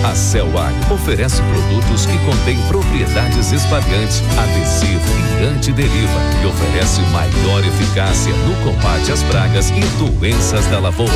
A Celagro oferece produtos que contêm propriedades espalhantes, adesivo e antideriva e oferece maior eficácia no combate às pragas e doenças da lavoura.